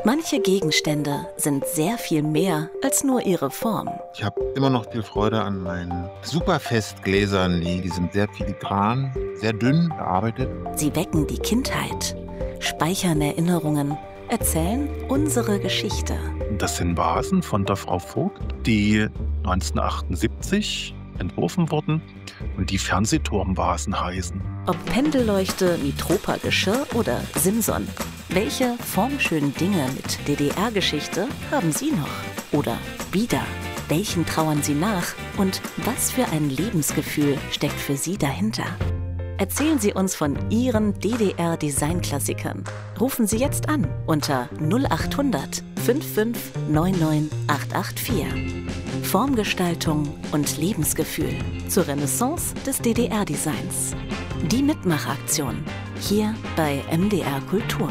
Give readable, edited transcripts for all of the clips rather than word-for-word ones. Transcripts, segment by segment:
Manche Gegenstände sind sehr viel mehr als nur ihre Form. Ich habe immer noch viel Freude an meinen Superfestgläsern. Die sind sehr filigran, sehr dünn gearbeitet. Sie wecken die Kindheit, speichern Erinnerungen, erzählen unsere Geschichte. Das sind Vasen von der Frau Vogt, die 1978 entworfen wurden und die Fernsehturmvasen heißen. Ob Pendelleuchte, Mitropa-Geschirr oder Simson. Welche formschönen Dinge mit DDR-Geschichte haben Sie noch? Oder wieder? Welchen trauern Sie nach? Und was für ein Lebensgefühl steckt für Sie dahinter? Erzählen Sie uns von Ihren DDR-Design-Klassikern. Rufen Sie jetzt an unter 0800 55 99 884. Formgestaltung und Lebensgefühl zur Renaissance des DDR-Designs. Die Mitmachaktion hier bei MDR Kultur.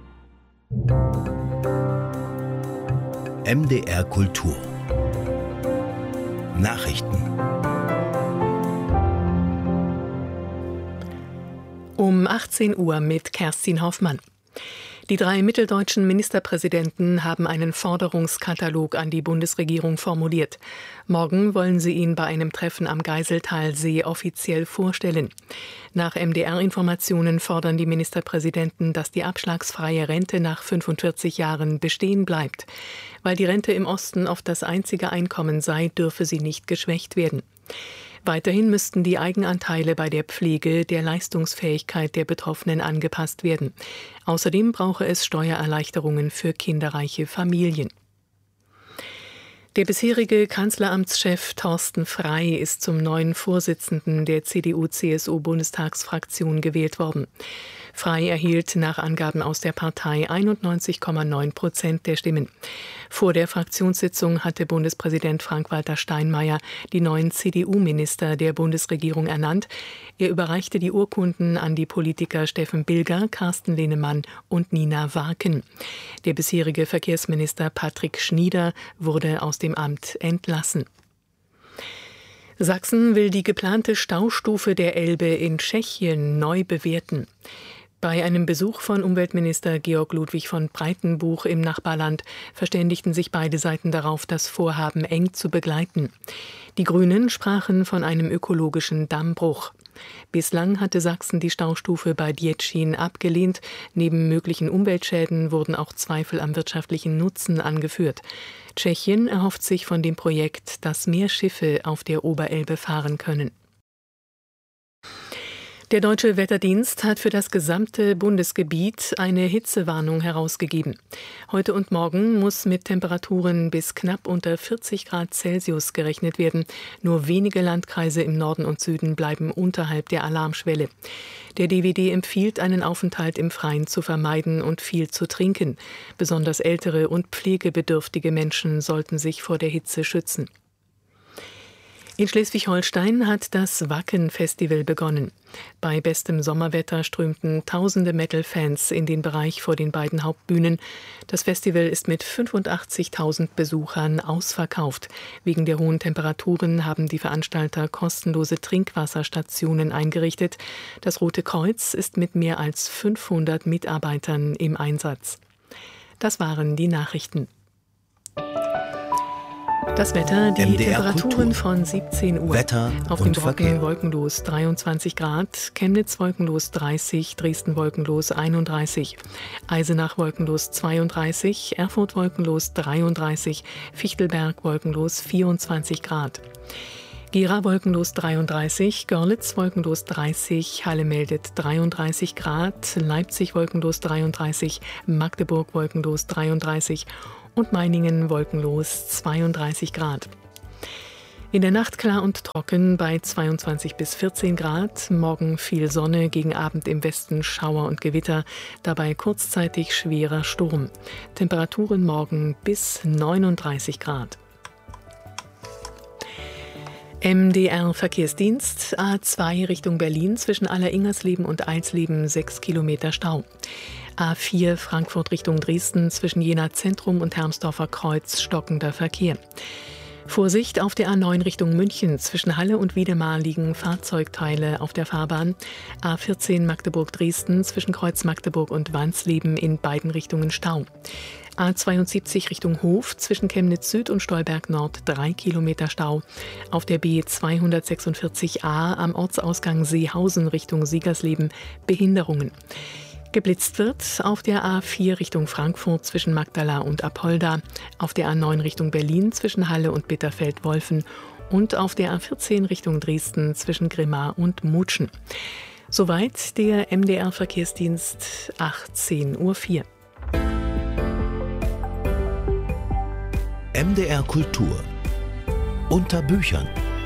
MDR Kultur Nachrichten. Um 18 Uhr mit Kerstin Hoffmann. Die 3 mitteldeutschen Ministerpräsidenten haben einen Forderungskatalog an die Bundesregierung formuliert. Morgen wollen sie ihn bei einem Treffen am Geiseltalsee offiziell vorstellen. Nach MDR-Informationen fordern die Ministerpräsidenten, dass die abschlagsfreie Rente nach 45 Jahren bestehen bleibt. Weil die Rente im Osten oft das einzige Einkommen sei, dürfe sie nicht geschwächt werden. Weiterhin müssten die Eigenanteile bei der Pflege der Leistungsfähigkeit der Betroffenen angepasst werden. Außerdem brauche es Steuererleichterungen für kinderreiche Familien. Der bisherige Kanzleramtschef Thorsten Frey ist zum neuen Vorsitzenden der CDU-CSU-Bundestagsfraktion gewählt worden. Frey erhielt nach Angaben aus der Partei 91,9% der Stimmen. Vor der Fraktionssitzung hatte Bundespräsident Frank-Walter Steinmeier die neuen CDU-Minister der Bundesregierung ernannt. Er überreichte die Urkunden an die Politiker Steffen Bilger, Carsten Lehnemann und Nina Warken. Der bisherige Verkehrsminister Patrick Schnieder wurde aus dem Amt entlassen. Sachsen will die geplante Staustufe der Elbe in Tschechien neu bewerten. Bei einem Besuch von Umweltminister Georg Ludwig von Breitenbuch im Nachbarland verständigten sich beide Seiten darauf, das Vorhaben eng zu begleiten. Die Grünen sprachen von einem ökologischen Dammbruch. Bislang hatte Sachsen die Staustufe bei Djetschin abgelehnt. Neben möglichen Umweltschäden wurden auch Zweifel am wirtschaftlichen Nutzen angeführt. Tschechien erhofft sich von dem Projekt, dass mehr Schiffe auf der Oberelbe fahren können. Der Deutsche Wetterdienst hat für das gesamte Bundesgebiet eine Hitzewarnung herausgegeben. Heute und morgen muss mit Temperaturen bis knapp unter 40 Grad Celsius gerechnet werden. Nur wenige Landkreise im Norden und Süden bleiben unterhalb der Alarmschwelle. Der DWD empfiehlt, einen Aufenthalt im Freien zu vermeiden und viel zu trinken. Besonders ältere und pflegebedürftige Menschen sollten sich vor der Hitze schützen. In Schleswig-Holstein hat das Wacken-Festival begonnen. Bei bestem Sommerwetter strömten tausende Metal-Fans in den Bereich vor den beiden Hauptbühnen. Das Festival ist mit 85.000 Besuchern ausverkauft. Wegen der hohen Temperaturen haben die Veranstalter kostenlose Trinkwasserstationen eingerichtet. Das Rote Kreuz ist mit mehr als 500 Mitarbeitern im Einsatz. Das waren die Nachrichten. Das Wetter, die MDR Temperaturen Kultur. von 17 Uhr. Wetter Auf und dem Brocken Verkehr. wolkenlos 23 Grad, Chemnitz wolkenlos 30, Dresden wolkenlos 31, Eisenach wolkenlos 32, Erfurt wolkenlos 33, Fichtelberg wolkenlos 24 Grad. Gera wolkenlos 33, Görlitz wolkenlos 30, Halle meldet 33 Grad, Leipzig wolkenlos 33, Magdeburg wolkenlos 33 und Meiningen wolkenlos 32 Grad. In der Nacht klar und trocken bei 22 bis 14 Grad, morgen viel Sonne, gegen Abend im Westen Schauer und Gewitter, dabei kurzzeitig schwerer Sturm. Temperaturen morgen bis 39 Grad. MDR Verkehrsdienst, A2 Richtung Berlin, zwischen Alleringersleben und Eilsleben 6 Kilometer Stau. A4 Frankfurt Richtung Dresden, zwischen Jena Zentrum und Hermsdorfer Kreuz stockender Verkehr. Vorsicht auf der A9 Richtung München, zwischen Halle und Wiedemar liegen Fahrzeugteile auf der Fahrbahn. A14 Magdeburg-Dresden, zwischen Kreuz Magdeburg und Wansleben in beiden Richtungen Stau. A72 Richtung Hof zwischen Chemnitz Süd und Stolberg Nord 3 Kilometer Stau. Auf der B246a am Ortsausgang Seehausen Richtung Siegersleben Behinderungen. Geblitzt wird auf der A4 Richtung Frankfurt zwischen Magdala und Apolda, auf der A9 Richtung Berlin zwischen Halle und Bitterfeld-Wolfen und auf der A14 Richtung Dresden zwischen Grimma und Mutschen. Soweit der MDR-Verkehrsdienst 18:04 Uhr. MDR Kultur unter Büchern.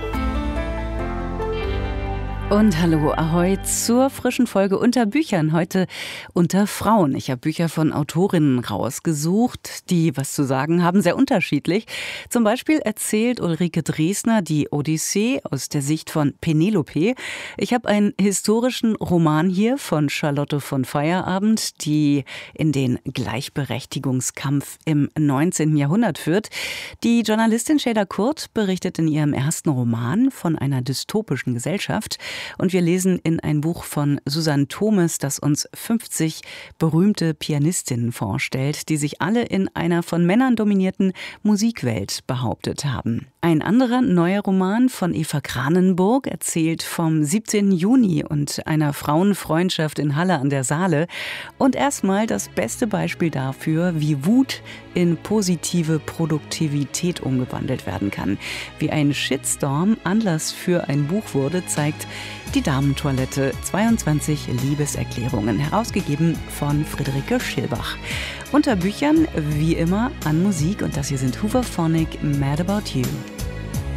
Und hallo, ahoi zur frischen Folge Unter Büchern, heute unter Frauen. Ich habe Bücher von Autorinnen rausgesucht, die was zu sagen haben, sehr unterschiedlich. Zum Beispiel erzählt Ulrike Dresner die Odyssee aus der Sicht von Penelope. Ich habe einen historischen Roman hier von Charlotte von Feierabend, die in den Gleichberechtigungskampf im 19. Jahrhundert führt. Die Journalistin Şeyda Kurt berichtet in ihrem ersten Roman von einer dystopischen Gesellschaft. Und wir lesen in ein Buch von Susanne Thomes, das uns 50 berühmte Pianistinnen vorstellt, die sich alle in einer von Männern dominierten Musikwelt behauptet haben. Ein anderer neuer Roman von Eva Kranenburg erzählt vom 17. Juni und einer Frauenfreundschaft in Halle an der Saale. Und erstmal das beste Beispiel dafür, wie Wut in positive Produktivität umgewandelt werden kann. Wie ein Shitstorm Anlass für ein Buch wurde, zeigt Die Damentoilette, 22 Liebeserklärungen, herausgegeben von Friederike Schilbach. Unter Büchern, wie immer, an Musik, und das hier sind Hooverphonic, Mad About You.